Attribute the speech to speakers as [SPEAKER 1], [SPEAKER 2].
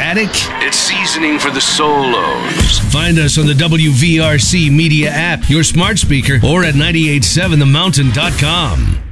[SPEAKER 1] Attic?
[SPEAKER 2] It's seasoning for the solos.
[SPEAKER 1] Find us on the WVRC Media app, your smart speaker, or at 987themountain.com.